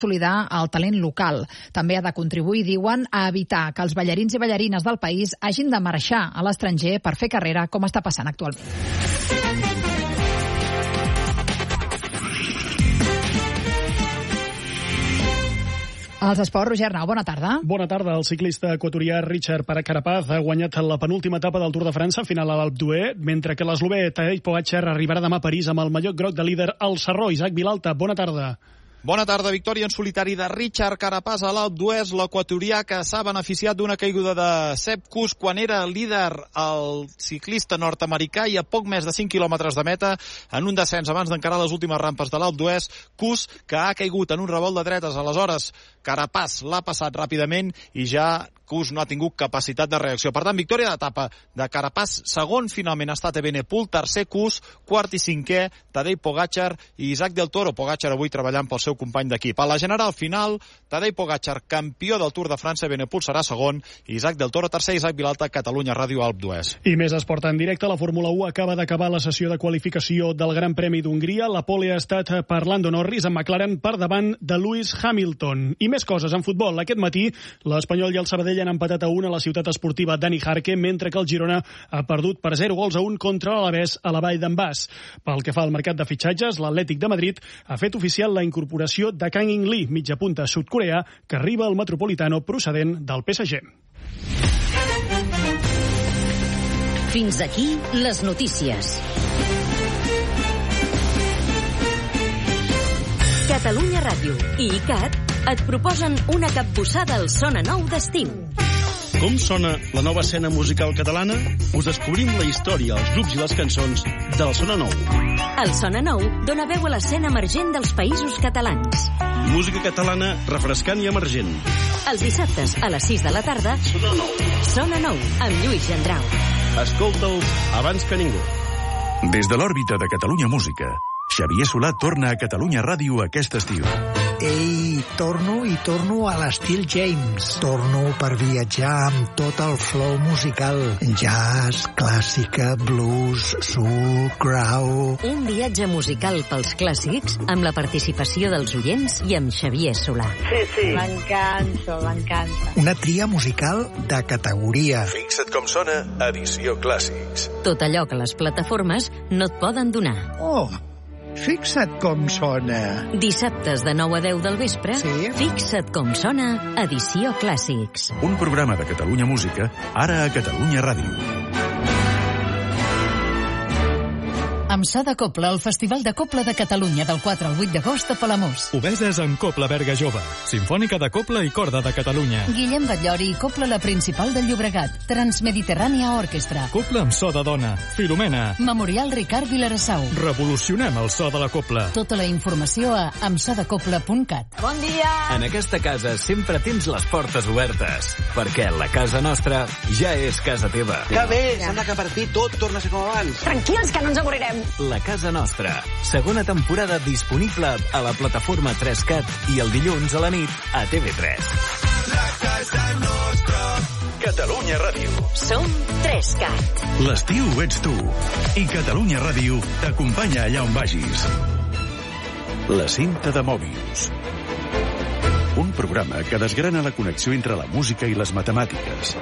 consolidar el talent local. També ha de contribuir, diuen, a evitar que els ballarins i ballarines del país hagin de marxar a l'estranger per fer carrera, com està passant actualment. Els esports, Roger Arnau, bona tarda. Bona tarda. El ciclista equatorià Richard Carapaz ha guanyat la penúltima etapa del Tour de França, final a l'Alpe d'Huez, mentre que l'eslovè Tadej Pogačar arribarà demà a París amb el mallot groc de líder al Sarró. Isaac Vilalta, bona tarda. Bona tarda. Victòria en solitari de Richard Carapaz a l'Alpe d'Huez, l'equatorià que s'ha beneficiat d'una caiguda de Sepp Kuss quan era líder el ciclista nord-americà i a poc més de 5 quilòmetres de meta en un descens abans d'encarar les últimes rampes de l'Alpe d'Huez. Kuss, que ha caigut en un revolt de dretes, aleshores Carapaz l'ha passat ràpidament i ja Kuss no ha tingut capacitat de reacció. Per tant, victòria d'etapa de Carapaz. Segon, finalment, ha estat Evenepoel. Tercer, Kuss. Quart i cinquè, Tadej Pogačar i Isaac del Toro. Pogačar avui treballant pel seu company d'equip. A la general final, Tadej Pogačar, campió del Tour de França. Evenepoel serà segon. Isaac del Toro, tercer. Isaac Vilalta, Catalunya Ràdio, Alpe d'Huez. I més esport en directe. La Fórmula 1 acaba d'acabar la sessió de qualificació del Gran Premi d'Hongria. La pole ha estat per Lando Norris, amb McLaren per davant de Lewis Hamilton. I més coses en futbol. Aquest matí, l'Espanyol i el Sabadell han empatat a 1 a la ciutat esportiva Dani Jarque, mentre que el Girona ha perdut per 0-1 contra l'Alavés a la Vall d'en Bas. Pel que fa al mercat de fitxatges, l'Atlètic de Madrid ha fet oficial la incorporació de Kang In Lee, mitja punta sud-coreà, que arriba al Metropolitano procedent del PSG. Fins aquí les notícies. Catalunya Ràdio i ICAT et proposen una capbussada al Sona Nou d'estiu. Com sona la nova escena musical catalana? Us descobrim la història, els grups i les cançons del Sona Nou. El Sona Nou dona veu a l'escena emergent dels països catalans. Música catalana refrescant i emergent. Els dissabtes a les 6 de la tarda, Sona Nou. Sona Nou, amb Lluís Gendrau. Escolta'ls abans que ningú. Des de l'òrbita de Catalunya Música, Xavier Solà torna a Catalunya Ràdio aquest estiu. Ei, torno a l'estil James. Torno per viatjar amb tot el flow musical. Jazz, clàssica, blues, soul, grau... Un viatge musical pels clàssics amb la participació dels oients i amb Xavier Solà. Sí. M'encanta. Una tria musical de categoria. Fixa't com sona Edició Clàssics. Tot allò que les plataformes no et poden donar. Oh, fixa't com sona. Dissabtes de 9 a 10 del vespre, Sí. Fixa't com sona, Edició Clàssics. Un programa de Catalunya Música, ara a Catalunya Ràdio. Amb So de Copla, el Festival de Copla de Catalunya del 4 al 8 d'agost a Palamós. Obeses en Copla Berga Jove, Simfònica de Copla i Corda de Catalunya. Guillem Batllori i Copla la Principal del Llobregat, Transmediterrània Orquestra. Copla amb so de dona, Filomena. Memorial Ricard Vilarassau. Revolucionem el so de la copla. Tota la informació a amsodecopla.cat. Bon dia! En aquesta casa sempre tens les portes obertes, perquè la casa nostra ja és casa teva. Que bé, sembla que per fi tot torna a ser com abans. Tranquils, que no ens avorrirem. La casa nostra. Segona temporada disponible a la plataforma 3CAT i el dilluns a la nit a TV3. La casa nostra. Catalunya Ràdio. Som 3CAT. L'estiu ets tu. I Catalunya Ràdio t'acompanya allà on vagis. La cinta de Mòbius. Un programa que desgrana la connexió entre la música i les matemàtiques.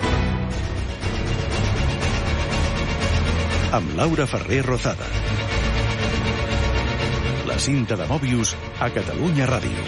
Amb Laura Ferrer Rozada. La cinta de Mòbius a Catalunya Ràdio.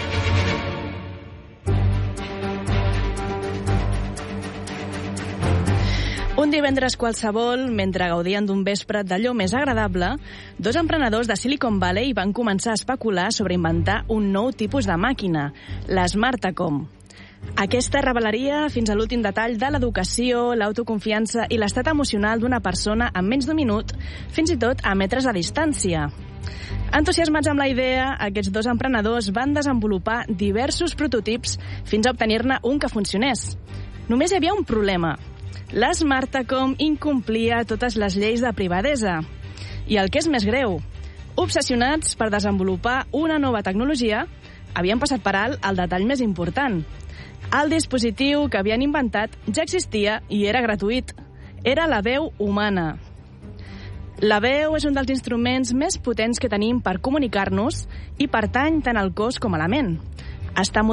Un divendres qualsevol, mentre gaudien d'un vespre d'allò més agradable, dos emprenedors de Silicon Valley van començar a especular sobre inventar un nou tipus de màquina, l'Smartacom. Aquesta revelaria fins a l'últim detall de l'educació, l'autoconfiança i l'estat emocional d'una persona en menys d'un minut, fins i tot a metres de distància. Entusiasmats amb la idea, aquests dos emprenedors van desenvolupar diversos prototips fins a obtenir-ne un que funcionés. Només hi havia un problema. L'Smartacom incomplia totes les lleis de privadesa. I el que és més greu, obsessionats per desenvolupar una nova tecnologia, havien passat per alt el detall més important. El dispositiu que havien inventat ja existia i era gratuït. Era la veu humana. La veu és un dels instruments més potents que tenim per comunicar-nos i pertany tant al cos com a la ment. està